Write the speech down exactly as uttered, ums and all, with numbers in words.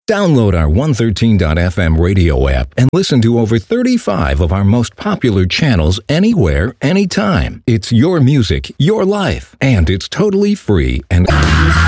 Download our one thirteen dot f m radio app and listen to over thirty-five of our most popular channels anywhere, anytime. It's your music, your life, and it's totally free and...